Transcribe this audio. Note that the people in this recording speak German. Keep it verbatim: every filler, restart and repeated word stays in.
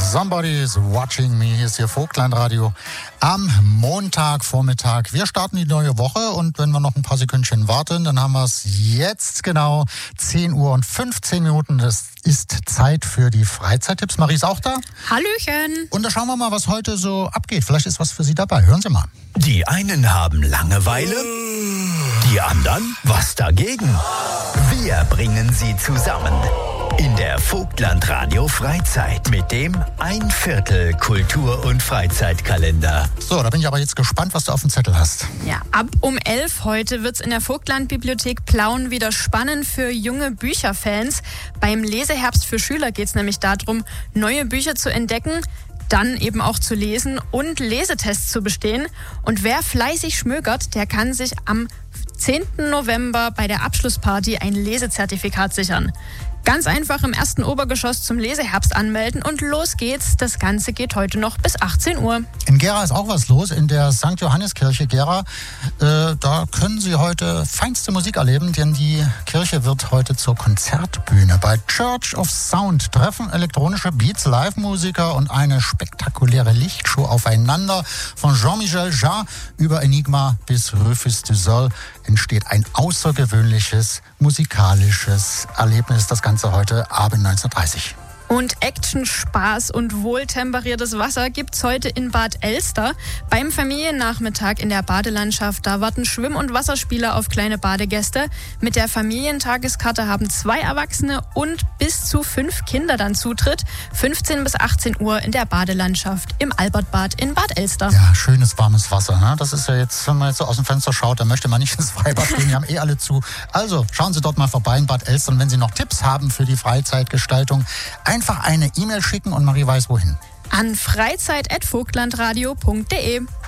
Somebody's Watching Me. Hier ist Ihr Vogtlandradio am Montagvormittag. Wir starten die neue Woche und wenn wir noch ein paar Sekündchen warten, dann haben wir es jetzt genau zehn Uhr und fünfzehn Minuten. Das ist Zeit für die Freizeittipps. Marie ist auch da. Hallöchen. Und da schauen wir mal, was heute so abgeht. Vielleicht ist was für Sie dabei. Hören Sie mal. Die einen haben Langeweile, die anderen was dagegen. Wir bringen sie zusammen in der Vogtlandradio Freizeit mit dem ein Viertel Kultur- und Freizeitkalender. So, da bin ich aber jetzt gespannt, was du auf dem Zettel hast. Ja, ab um elf heute wird es in der Vogtlandbibliothek Plauen wieder spannend für junge Bücherfans. Beim Leseherbst für Schüler geht es nämlich darum, neue Bücher zu entdecken, dann eben auch zu lesen und Lesetests zu bestehen. Und wer fleißig schmökert, der kann sich am zehnten November bei der Abschlussparty ein Lesezertifikat sichern. Ganz einfach im ersten Obergeschoss zum Leseherbst anmelden und los geht's. Das Ganze geht heute noch bis achtzehn Uhr. In Gera ist auch was los, in der Sankt Johanneskirche Gera. Äh, da können Sie heute feinste Musik erleben, denn die Kirche wird heute zur Konzertbühne. Bei Church of Sound treffen elektronische Beats, Live-Musiker und eine spektakuläre Lichtshow aufeinander. Von Jean-Michel Jarre über Enigma bis Rufus du Sol entsteht ein außergewöhnliches musikalisches Erlebnis. Das Ganze heute Abend neunzehn Uhr dreißig. Und Action, Spaß und wohltemperiertes Wasser gibt's heute in Bad Elster. Beim Familiennachmittag in der Badelandschaft, da warten Schwimm- und Wasserspiele auf kleine Badegäste. Mit der Familientageskarte haben zwei Erwachsene und bis zu fünf Kinder dann Zutritt. fünfzehn bis achtzehn Uhr in der Badelandschaft im Albertbad in Bad Elster. Ja, schönes warmes Wasser. Ne? Das ist ja jetzt, wenn man jetzt so aus dem Fenster schaut, dann möchte man nicht ins Freibad gehen. Die haben eh alle zu. Also schauen Sie dort mal vorbei in Bad Elster. Und wenn Sie noch Tipps haben für die Freizeitgestaltung, einfach eine E-Mail schicken und Marie weiß wohin. An freizeit at vogtlandradio punkt de.